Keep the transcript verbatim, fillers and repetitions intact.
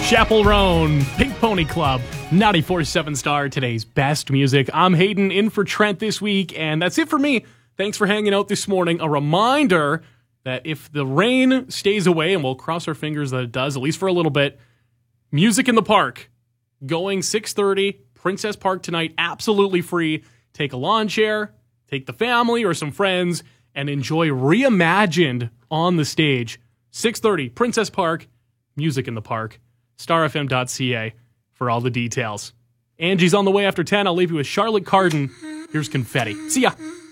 Chapel Roan, Pink Pony Club, ninety-four point seven Star, today's best music. I'm Hayden, in for Trent this week, and that's it for me. Thanks for hanging out this morning. A reminder that if the rain stays away, and we'll cross our fingers that it does, at least for a little bit, Music in the Park, going six thirty, Princess Park tonight, absolutely free. Take a lawn chair, take the family or some friends, and enjoy Reimagined on the stage. six thirty, Princess Park, Music in the Park. star f m dot c a for all the details. Angie's on the way after ten. I'll leave you with Charlotte Cardin. Here's Confetti. See ya.